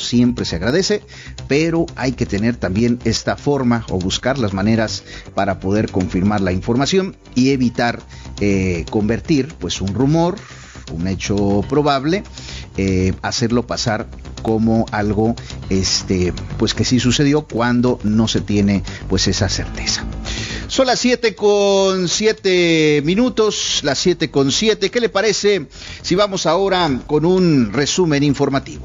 siempre se agradece, pero hay que tener también esta forma o buscar las maneras para poder confirmar la información y evitar convertir pues un rumor, un hecho probable, hacerlo pasar como algo pues que sí sucedió cuando no se tiene pues esa certeza. Son las 7:07 minutos, las 7:07. ¿Qué le parece si vamos ahora con un resumen informativo?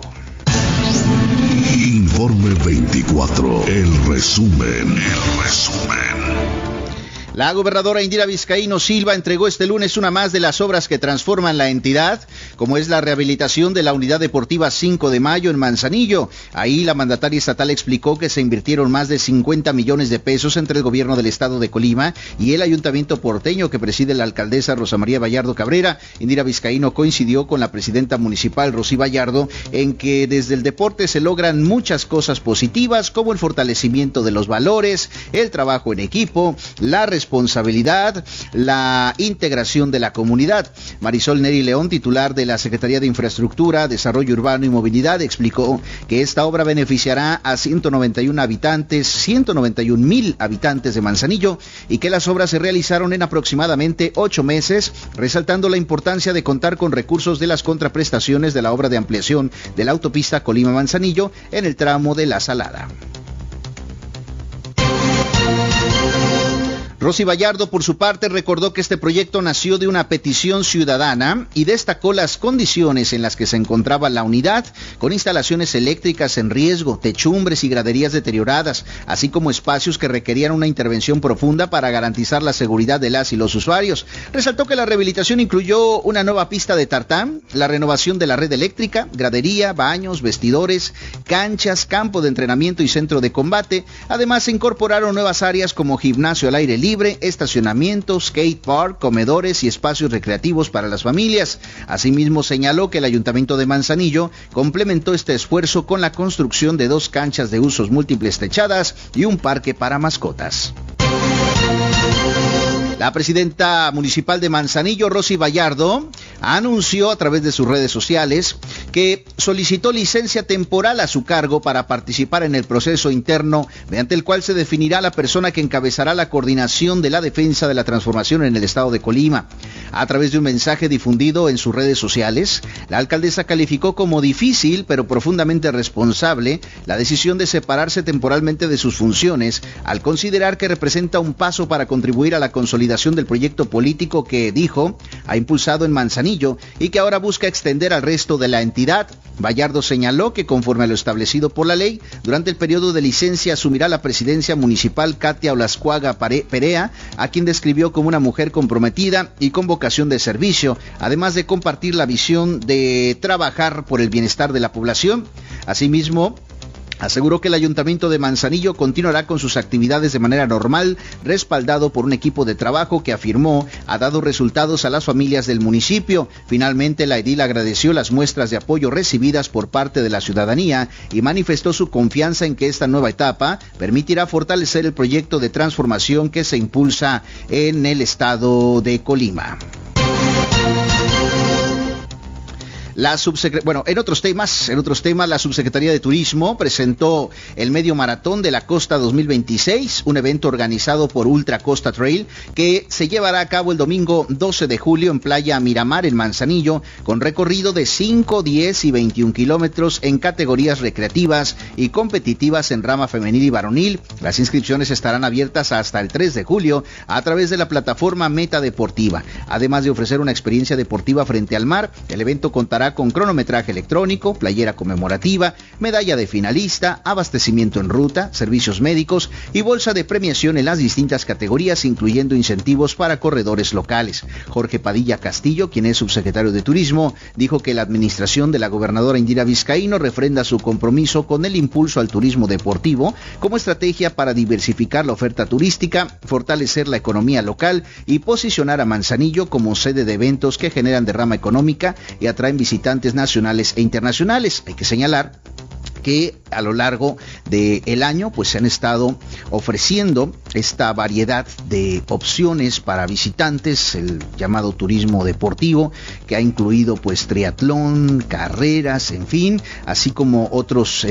Informe 24, el resumen. La gobernadora Indira Vizcaíno Silva entregó este lunes una más de las obras que transforman la entidad, como es la rehabilitación de la unidad deportiva 5 de Mayo en Manzanillo. Ahí la mandataria estatal explicó que se invirtieron más de 50 millones de pesos entre el gobierno del estado de Colima y el ayuntamiento porteño que preside la alcaldesa Rosa María Vallardo Cabrera. Indira Vizcaíno coincidió con la presidenta municipal Rosy Vallardo en que desde el deporte se logran muchas cosas positivas, como el fortalecimiento de los valores, el trabajo en equipo, la responsabilidad, la integración de la comunidad. Marisol Neri León, titular de la Secretaría de Infraestructura, Desarrollo Urbano y Movilidad, explicó que esta obra beneficiará a 191 mil habitantes de Manzanillo y que las obras se realizaron en aproximadamente 8 meses, resaltando la importancia de contar con recursos de las contraprestaciones de la obra de ampliación de la autopista Colima-Manzanillo en el tramo de La Salada. Rosy Vallardo, por su parte, recordó que este proyecto nació de una petición ciudadana y destacó las condiciones en las que se encontraba la unidad, con instalaciones eléctricas en riesgo, techumbres y graderías deterioradas, así como espacios que requerían una intervención profunda para garantizar la seguridad de las y los usuarios. Resaltó que la rehabilitación incluyó una nueva pista de tartán, la renovación de la red eléctrica, gradería, baños, vestidores, canchas, campo de entrenamiento y centro de combate. Además, se incorporaron nuevas áreas como gimnasio al aire libre, estacionamiento, skate park, comedores y espacios recreativos para las familias. Asimismo, señaló que el Ayuntamiento de Manzanillo complementó este esfuerzo con la construcción de 2 canchas de usos múltiples techadas y un parque para mascotas. La presidenta municipal de Manzanillo, Rosy Vallardo, anunció a través de sus redes sociales que solicitó licencia temporal a su cargo para participar en el proceso interno mediante el cual se definirá la persona que encabezará la coordinación de la defensa de la transformación en el estado de Colima. A través de un mensaje difundido en sus redes sociales, la alcaldesa calificó como difícil pero profundamente responsable la decisión de separarse temporalmente de sus funciones, al considerar que representa un paso para contribuir a la consolidación del proyecto político que, dijo, ha impulsado en Manzanillo y que ahora busca extender al resto de la entidad. Vallardo señaló que, conforme a lo establecido por la ley, durante el periodo de licencia asumirá la presidencia municipal Katia Olascuaga Perea, a quien describió como una mujer comprometida y con vocación de servicio, además de compartir la visión de trabajar por el bienestar de la población. Asimismo, aseguró que el Ayuntamiento de Manzanillo continuará con sus actividades de manera normal, respaldado por un equipo de trabajo que, afirmó, ha dado resultados a las familias del municipio. Finalmente, la edil agradeció las muestras de apoyo recibidas por parte de la ciudadanía y manifestó su confianza en que esta nueva etapa permitirá fortalecer el proyecto de transformación que se impulsa en el estado de Colima. En otros temas, la Subsecretaría de Turismo presentó el Medio Maratón de la Costa 2026, un evento organizado por Ultra Costa Trail que se llevará a cabo el domingo 12 de julio en Playa Miramar, en Manzanillo, con recorrido de 5, 10 y 21 kilómetros en categorías recreativas y competitivas en rama femenil y varonil. Las inscripciones estarán abiertas hasta el 3 de julio a través de la plataforma Meta Deportiva. Además de ofrecer una experiencia deportiva frente al mar, el evento contará con cronometraje electrónico, playera conmemorativa, medalla de finalista, abastecimiento en ruta, servicios médicos y bolsa de premiación en las distintas categorías, incluyendo incentivos para corredores locales. Jorge Padilla Castillo, quien es subsecretario de Turismo, dijo que la administración de la gobernadora Indira Vizcaíno refrenda su compromiso con el impulso al turismo deportivo como estrategia para diversificar la oferta turística, fortalecer la economía local y posicionar a Manzanillo como sede de eventos que generan derrama económica y atraen visitantes nacionales e internacionales. Hay que señalar que a lo largo del año pues se han estado ofreciendo esta variedad de opciones para visitantes, el llamado turismo deportivo, que ha incluido pues triatlón, carreras, en fin, así como otros